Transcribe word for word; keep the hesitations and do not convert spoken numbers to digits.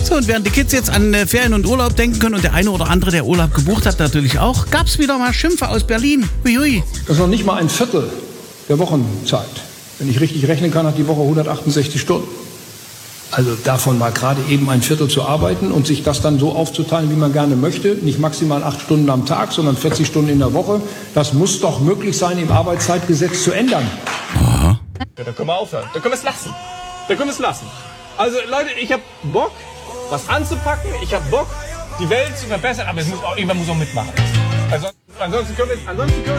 So, und während die Kids jetzt an äh, Ferien und Urlaub denken können und der eine oder andere, der Urlaub gebucht hat, natürlich auch, gab's wieder mal Schimpfe aus Berlin. Uiui. Das ist noch nicht mal ein Viertel der Wochenzeit. Wenn ich richtig rechnen kann, hat die Woche hundertachtundsechzig Stunden. Also davon mal gerade eben ein Viertel zu arbeiten und sich das dann so aufzuteilen, wie man gerne möchte. Nicht maximal acht Stunden am Tag, sondern vierzig Stunden in der Woche. Das muss doch möglich sein, im Arbeitszeitgesetz zu ändern. Aha. Ja, dann können wir aufhören. Dann können wir es lassen. Dann können wir es lassen. Also Leute, ich habe Bock, was anzupacken. Ich habe Bock, die Welt zu verbessern. Aber es muss auch, irgendwann muss auch mitmachen. Also, ansonsten können wir, ansonsten können wir